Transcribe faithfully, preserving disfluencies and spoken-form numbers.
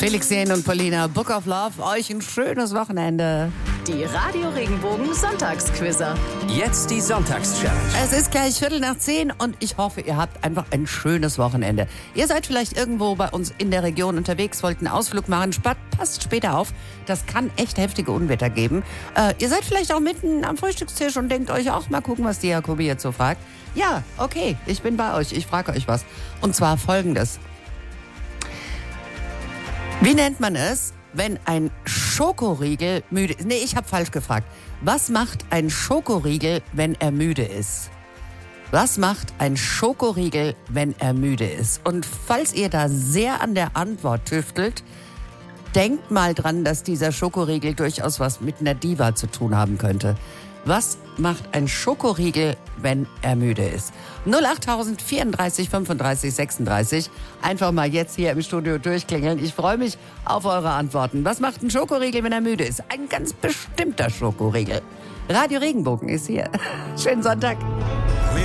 Felix Jähn und Paulina, Book of Love, euch ein schönes Wochenende. Die Radio Regenbogen Sonntagsquizzer. Jetzt die Sonntagschallenge. Es ist gleich Viertel nach zehn und ich hoffe, ihr habt einfach ein schönes Wochenende. Ihr seid vielleicht irgendwo bei uns in der Region unterwegs, wollt einen Ausflug machen, spat, passt später auf. Das kann echt heftige Unwetter geben. Äh, ihr seid vielleicht auch mitten am Frühstückstisch und denkt euch auch, mal gucken, was die Jakobi jetzt so fragt. Ja, okay, ich bin bei euch, ich frage euch was. Und zwar Folgendes. Wie nennt man es, wenn ein Schokoriegel müde ist? Nee, ich habe falsch gefragt. Was macht ein Schokoriegel, wenn er müde ist? Was macht ein Schokoriegel, wenn er müde ist? Und falls ihr da sehr an der Antwort tüftelt, denkt mal dran, dass dieser Schokoriegel durchaus was mit einer Diva zu tun haben könnte. Was macht ein Schokoriegel, wenn er müde ist? null acht tausend vierunddreißig fünfunddreißig sechsunddreißig. Einfach mal jetzt hier im Studio durchklingeln. Ich freue mich auf eure Antworten. Was macht ein Schokoriegel, wenn er müde ist? Ein ganz bestimmter Schokoriegel. Radio Regenbogen ist hier. Schönen Sonntag.